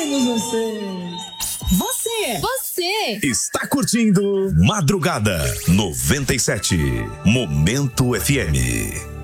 todos vocês. Você está curtindo Madrugada 97, Momento FM.